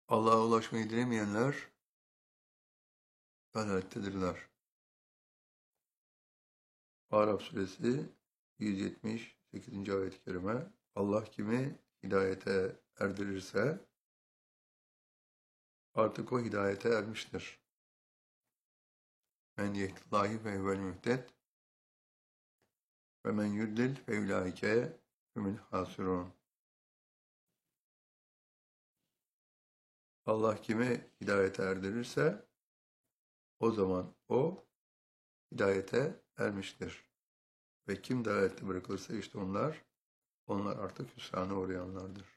Allah'a ulaşmayı dilemeyenler dalalettedirler. Araf suresi 178. ayet-i kerime. Allah kimi hidayete erdirirse artık o hidayete ermiştir. Men yehdillahi fe huvel muhted ve men yudlil fe ulaike humul hasirun. Allah kimi hidayete erdirirse o zaman o hidayete ermiştir. Ve kim dalalette bırakılırsa işte onlar artık hüsrana uğrayanlardır.